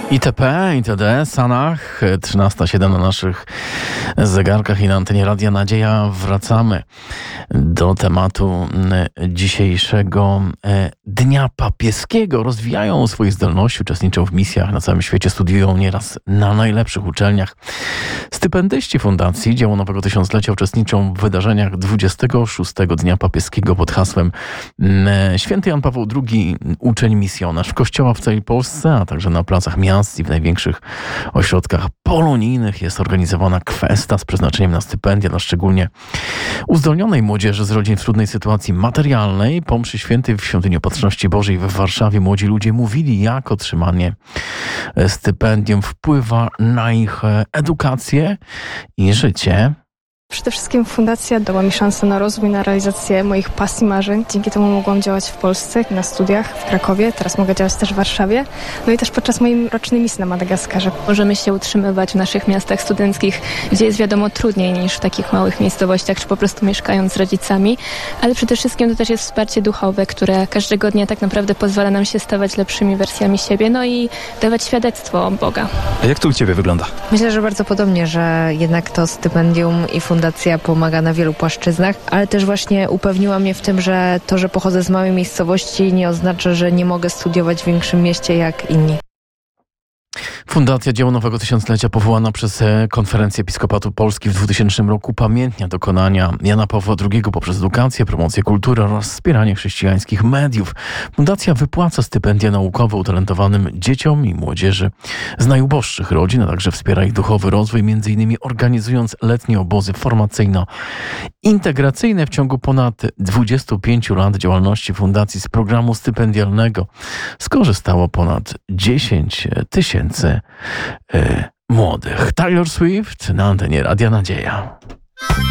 ITP, ITD, Sanach, 13:07 na naszych zegarkach i na antenie Radia Nadzieja. Wracamy do tematu dzisiejszego Dnia Papieskiego. Rozwijają swoje zdolności, uczestniczą w misjach na całym świecie, studiują nieraz na najlepszych uczelniach. Stypendyści Fundacji Dzieło Nowego Tysiąclecia uczestniczą w wydarzeniach 26. Dnia Papieskiego pod hasłem Święty Jan Paweł II, uczeń misjonarz. W kościołach w całej Polsce, a także na placach miast i w największych ośrodkach polonijnych jest organizowana kwesta z przeznaczeniem na stypendia dla szczególnie uzdolnionej młodzieży z rodzin w trudnej sytuacji materialnej. Po mszy świętej w Świątyni Opatrzności Bożej w Warszawie młodzi ludzie mówili, jak otrzymanie stypendium wpływa na ich edukację i życie. Przede wszystkim fundacja dała mi szansę na rozwój, na realizację moich pasji, marzeń. Dzięki temu mogłam działać w Polsce, na studiach w Krakowie, teraz mogę działać też w Warszawie. No i też podczas mojej rocznej misji na Madagaskarze. Możemy się utrzymywać w naszych miastach studenckich, gdzie jest wiadomo trudniej niż w takich małych miejscowościach, czy po prostu mieszkając z rodzicami. Ale przede wszystkim to też jest wsparcie duchowe, które każdego dnia tak naprawdę pozwala nam się stawać lepszymi wersjami siebie, no i dawać świadectwo Boga. A jak to u Ciebie wygląda? Myślę, że bardzo podobnie, że jednak to stypendium i fundacja pomaga na wielu płaszczyznach, ale też właśnie upewniła mnie w tym, że to, że pochodzę z małej miejscowości, nie oznacza, że nie mogę studiować w większym mieście jak inni. Fundacja Dzieło Nowego Tysiąclecia, powołana przez Konferencję Episkopatu Polski w 2000 roku, upamiętnia dokonania Jana Pawła II poprzez edukację, promocję kultury oraz wspieranie chrześcijańskich mediów. Fundacja wypłaca stypendia naukowe utalentowanym dzieciom i młodzieży z najuboższych rodzin, a także wspiera ich duchowy rozwój, m.in. organizując letnie obozy formacyjno-integracyjne. W ciągu ponad 25 lat działalności fundacji z programu stypendialnego skorzystało ponad 10 tysięcy młodych. Taylor Swift na antenie Radia Nadzieja.